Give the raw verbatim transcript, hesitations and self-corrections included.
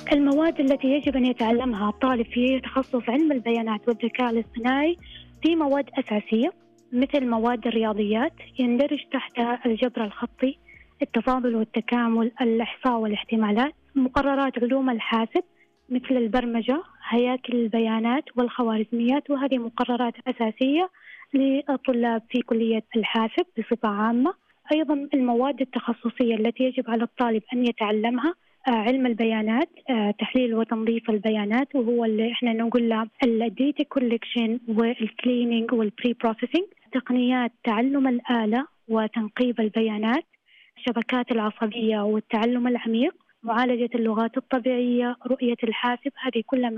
المواد التي يجب أن يتعلمها الطالب في تخصص علم البيانات والذكاء الاصطناعي في مواد أساسية مثل مواد الرياضيات، يندرج تحتها الجبر الخطي، التفاضل والتكامل، الإحصاء والاحتمالات. مقررات علوم الحاسب مثل البرمجة، هياكل البيانات والخوارزميات، وهذه مقررات أساسية للطلاب في كلية الحاسب بصفة عامة. أيضا المواد التخصصية التي يجب على الطالب أن يتعلمها: آه، علم البيانات، آه، تحليل وتنظيف البيانات، وهو اللي احنا نقول له الديتا كولكشن والكليننج والبري بروسيسنج، تقنيات تعلم الآلة وتنقيب البيانات، الشبكات العصبية والتعلم العميق، معالجة اللغات الطبيعية، رؤية الحاسب. هذه كلها